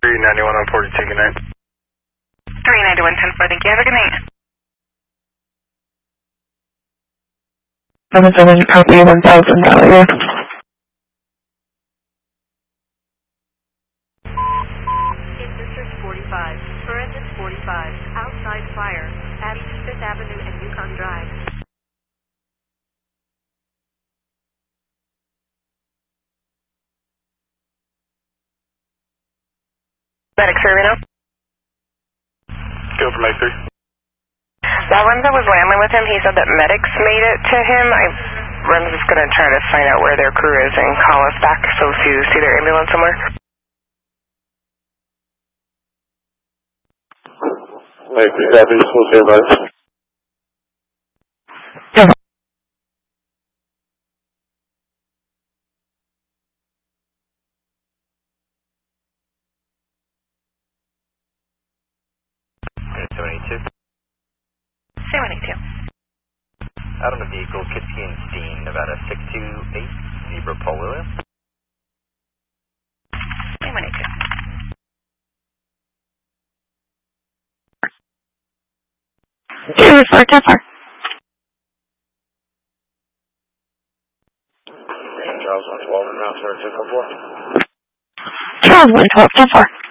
391 on 42, good night. 391, 10-4, thank you. Have a good night. 77, copy 1000, Valeria. In District 45, Forensic 45, outside fire at 5th Avenue and Yukon Drive. Medic survey now. Go for Mike 3. That one that was landing with him, he said that medics made it to him. I'm just going to try to find out where their crew is and call us back so if you see their ambulance somewhere. Mike 3, Kathy, supposed to advise. Yeah. Okay, 782. 782. Out on the vehicle, Kitsky and Steen, Nevada 628, Zebra Paul Williams. 782. Charles 112, Charles 112, and Mount 214. Charles 112, 10-4.